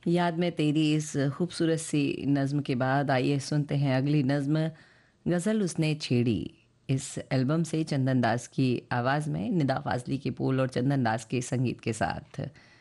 याद में तेरी इस खूबसूरत सी नज़्म के बाद आइए सुनते हैं अगली नज़्म, गज़ल उसने छेड़ी। इस एल्बम से चंदन दास की आवाज़ में निदा फाजली के बोल और चंदन दास के संगीत के साथ